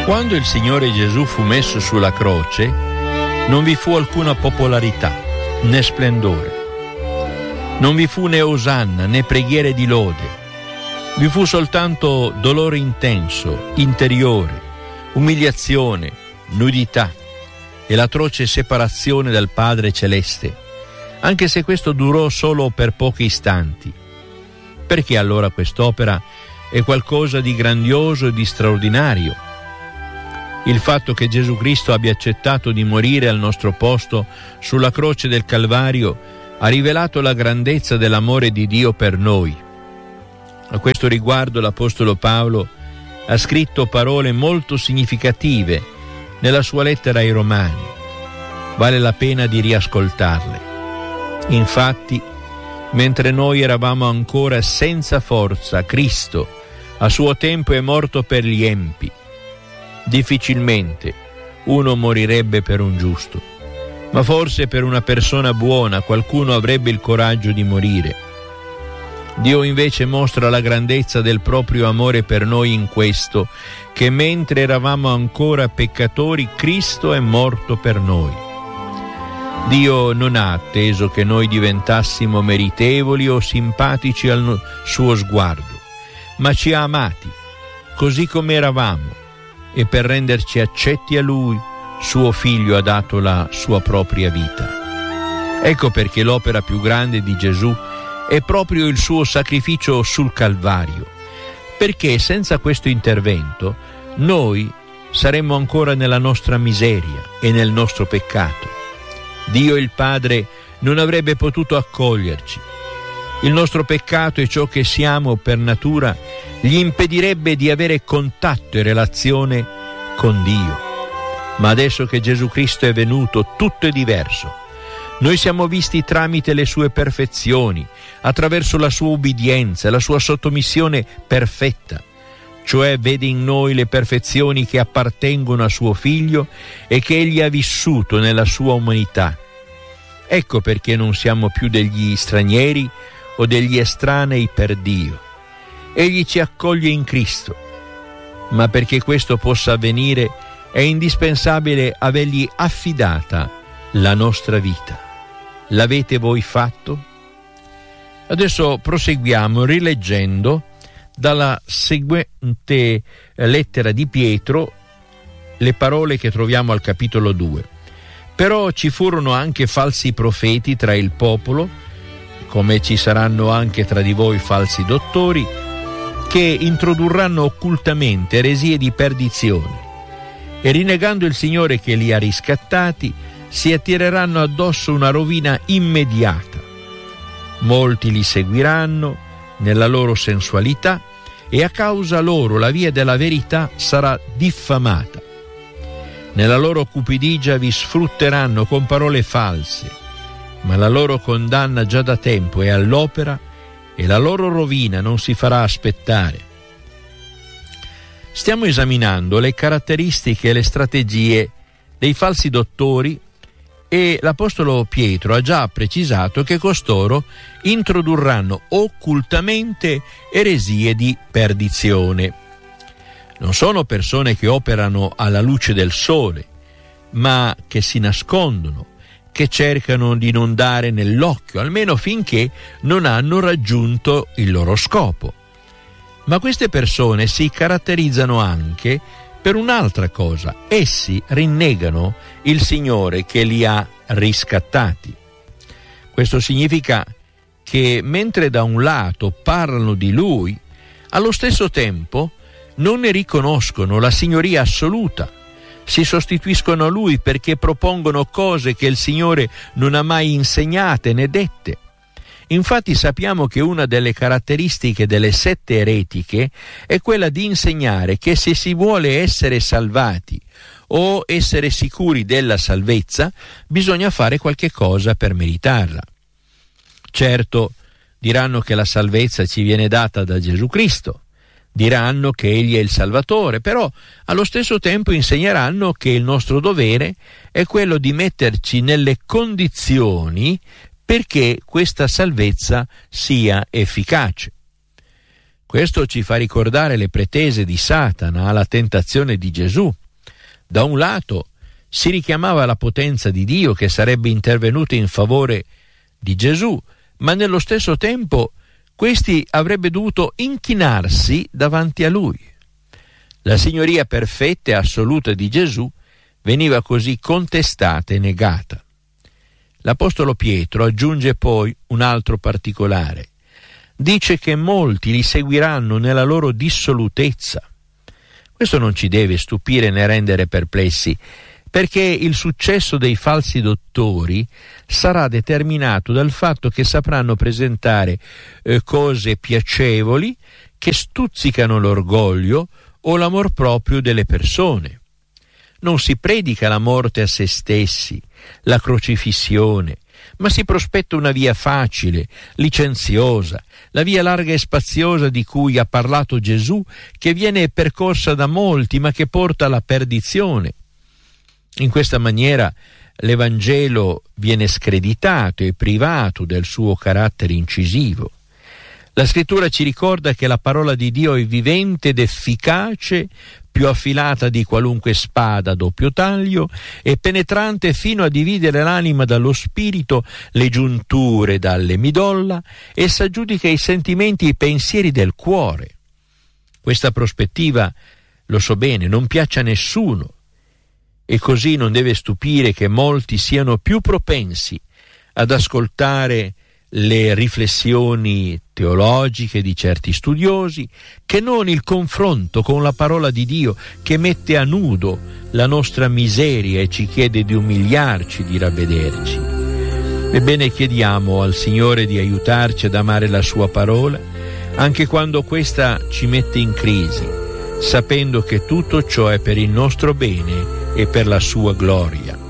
Quando il Signore Gesù fu messo sulla croce, non vi fu alcuna popolarità, né splendore. Non vi fu né osanna, né preghiere di lode. Vi fu soltanto dolore intenso, interiore, umiliazione, nudità e l'atroce separazione dal Padre Celeste, anche se questo durò solo per pochi istanti. Perché allora quest'opera è qualcosa di grandioso e di straordinario? Il fatto che Gesù Cristo abbia accettato di morire al nostro posto sulla croce del Calvario ha rivelato la grandezza dell'amore di Dio per noi. A questo riguardo l'Apostolo Paolo ha scritto parole molto significative nella sua lettera ai Romani. Vale la pena di riascoltarle. Infatti, mentre noi eravamo ancora senza forza, Cristo a suo tempo è morto per gli empi. Difficilmente uno morirebbe per un giusto, ma forse per una persona buona qualcuno avrebbe il coraggio di morire. Dio invece mostra la grandezza del proprio amore per noi in questo, che mentre eravamo ancora peccatori, Cristo è morto per noi. Dio non ha atteso che noi diventassimo meritevoli o simpatici al suo sguardo, ma ci ha amati così come eravamo, e per renderci accetti a Lui, suo Figlio ha dato la sua propria vita. Ecco perché l'opera più grande di Gesù è proprio il suo sacrificio sul Calvario, perché senza questo intervento noi saremmo ancora nella nostra miseria e nel nostro peccato. Dio il Padre non avrebbe potuto accoglierci. Il nostro peccato e ciò che siamo per natura gli impedirebbe di avere contatto e relazione con Dio. Ma adesso che Gesù Cristo è venuto, tutto è diverso. Noi siamo visti tramite le sue perfezioni, attraverso la sua ubbidienza, la sua sottomissione perfetta. Cioè vede in noi le perfezioni che appartengono a suo Figlio e che egli ha vissuto nella sua umanità. Ecco perché non siamo più degli stranieri o degli estranei per Dio. Egli ci accoglie in Cristo, ma perché questo possa avvenire è indispensabile avergli affidata la nostra vita. L'avete voi fatto? Adesso proseguiamo rileggendo dalla seguente lettera di Pietro le parole che troviamo al capitolo 2. Però ci furono anche falsi profeti tra il popolo, come ci saranno anche tra di voi falsi dottori, che introdurranno occultamente eresie di perdizione, e rinnegando il Signore che li ha riscattati, si attireranno addosso una rovina immediata. Molti li seguiranno nella loro sensualità, e a causa loro la via della verità sarà diffamata. Nella loro cupidigia vi sfrutteranno con parole false, ma la loro condanna già da tempo è all'opera e la loro rovina non si farà aspettare. Stiamo esaminando le caratteristiche e le strategie dei falsi dottori, e l'Apostolo Pietro ha già precisato che costoro introdurranno occultamente eresie di perdizione. Non sono persone che operano alla luce del sole, ma che si nascondono, che cercano di non dare nell'occhio, almeno finché non hanno raggiunto il loro scopo. Ma queste persone si caratterizzano anche per un'altra cosa: essi rinnegano il Signore che li ha riscattati. Questo significa che mentre da un lato parlano di Lui, allo stesso tempo non ne riconoscono la signoria assoluta, si sostituiscono a Lui perché propongono cose che il Signore non ha mai insegnate né dette. Infatti sappiamo che una delle caratteristiche delle sette eretiche è quella di insegnare che se si vuole essere salvati o essere sicuri della salvezza, bisogna fare qualche cosa per meritarla. Certo, diranno che la salvezza ci viene data da Gesù Cristo, diranno che Egli è il Salvatore, però allo stesso tempo insegneranno che il nostro dovere è quello di metterci nelle condizioni perché questa salvezza sia efficace. Questo ci fa ricordare le pretese di Satana alla tentazione di Gesù. Da un lato si richiamava la potenza di Dio che sarebbe intervenuta in favore di Gesù, ma nello stesso tempo questi avrebbe dovuto inchinarsi davanti a lui. La signoria perfetta e assoluta di Gesù veniva così contestata e negata. L'Apostolo Pietro aggiunge poi un altro particolare. Dice che molti li seguiranno nella loro dissolutezza. Questo non ci deve stupire né rendere perplessi, perché il successo dei falsi dottori sarà determinato dal fatto che sapranno presentare cose piacevoli che stuzzicano l'orgoglio o l'amor proprio delle persone. Non si predica la morte a se stessi, la crocifissione, ma si prospetta una via facile, licenziosa, la via larga e spaziosa di cui ha parlato Gesù, che viene percorsa da molti ma che porta alla perdizione. In questa maniera l'Evangelo viene screditato e privato del suo carattere incisivo. La Scrittura ci ricorda che la parola di Dio è vivente ed efficace, più affilata di qualunque spada a doppio taglio e penetrante fino a dividere l'anima dallo spirito, le giunture dalle midolla. Essa giudica i sentimenti e i pensieri del cuore. Questa prospettiva, lo so bene, non piace a nessuno, e così non deve stupire che molti siano più propensi ad ascoltare le riflessioni teologiche di certi studiosi che non il confronto con la parola di Dio, che mette a nudo la nostra miseria e ci chiede di umiliarci, di ravvederci. Ebbene, chiediamo al Signore di aiutarci ad amare la sua parola anche quando questa ci mette in crisi, sapendo che tutto ciò è per il nostro bene e per la sua gloria.